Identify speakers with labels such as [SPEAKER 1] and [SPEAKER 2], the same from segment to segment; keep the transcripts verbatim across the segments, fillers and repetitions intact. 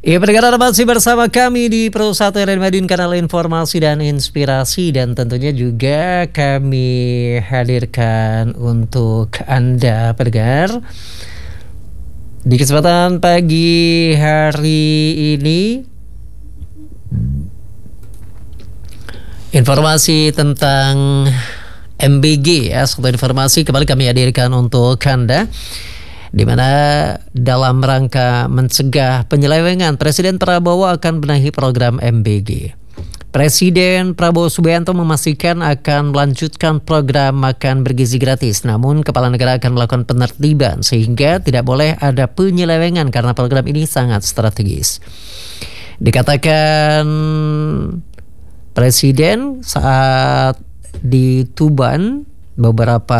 [SPEAKER 1] Ya, pendengar masih bersama kami di Pro satu R R Madiun, kanal informasi dan inspirasi, dan tentunya juga kami hadirkan untuk Anda pendengar di kesempatan pagi hari ini informasi tentang M B G ya, satu informasi kembali kami hadirkan untuk Anda, di mana dalam rangka mencegah penyelewengan, Presiden Prabowo akan benahi program M B G. Presiden Prabowo Subianto memastikan akan melanjutkan program makan bergizi gratis, namun Kepala Negara akan melakukan penertiban sehingga tidak boleh ada penyelewengan karena program ini sangat strategis. Dikatakan Presiden saat di Tuban beberapa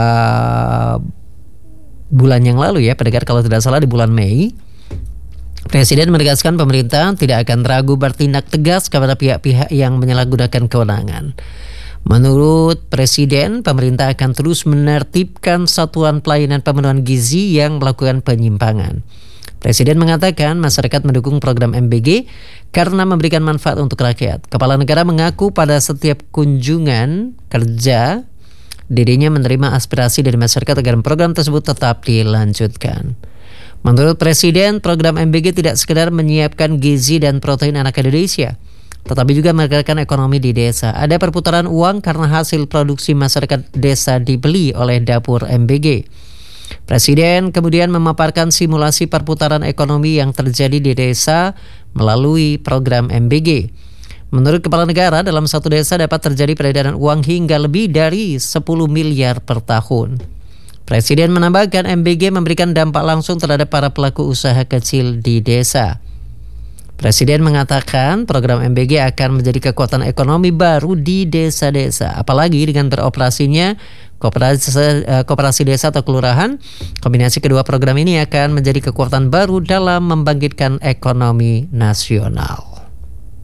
[SPEAKER 1] bulan yang lalu ya, pendengar, kalau tidak salah di bulan Mei, Presiden menegaskan pemerintah tidak akan ragu bertindak tegas kepada pihak-pihak yang menyalahgunakan kewenangan. Menurut Presiden, pemerintah akan terus menertibkan satuan pelayanan pemenuhan gizi yang melakukan penyimpangan. Presiden mengatakan masyarakat mendukung program M B G karena memberikan manfaat untuk rakyat. Kepala Negara mengaku pada setiap kunjungan kerja dirinya menerima aspirasi dari masyarakat agar program tersebut tetap dilanjutkan. Menurut Presiden, program M B G tidak sekedar menyiapkan gizi dan protein anak Indonesia, tetapi juga menggerakkan ekonomi di desa. Ada perputaran uang karena hasil produksi masyarakat desa dibeli oleh dapur M B G. Presiden kemudian memaparkan simulasi perputaran ekonomi yang terjadi di desa melalui program M B G. Menurut Kepala Negara, dalam satu desa dapat terjadi peredaran uang hingga lebih dari sepuluh miliar per tahun. Presiden menambahkan M B G memberikan dampak langsung terhadap para pelaku usaha kecil di desa. Presiden mengatakan program M B G akan menjadi kekuatan ekonomi baru di desa-desa. Apalagi dengan beroperasinya koperasi, koperasi desa atau kelurahan, kombinasi kedua program ini akan menjadi kekuatan baru dalam membangkitkan ekonomi nasional.